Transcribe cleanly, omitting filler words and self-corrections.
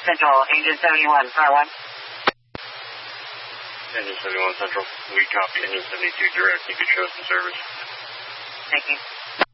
Central, Engine 71, Fire 1. Engine 71 Central, we copy Engine 72 direct. You could show some service. Thank you.